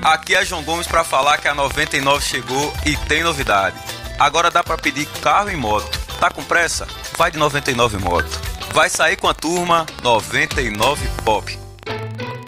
Aqui é João Gomes para falar que a 99 chegou e tem novidade. Agora dá para pedir carro e moto. Tá com pressa? Vai de 99 Moto. Vai sair com a turma 99 Pop.